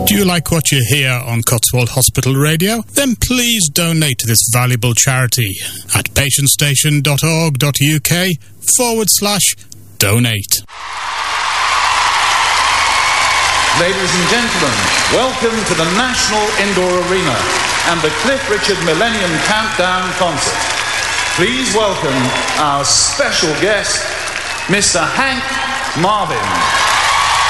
Do you like what you hear on Cotswold Hospital Radio? Then please donate to this valuable charity at patientstation.org.uk/donate. Ladies and gentlemen, welcome to the National Indoor Arena and the Cliff Richard Millennium Countdown Concert. Please welcome our special guest, Mr. Hank Marvin.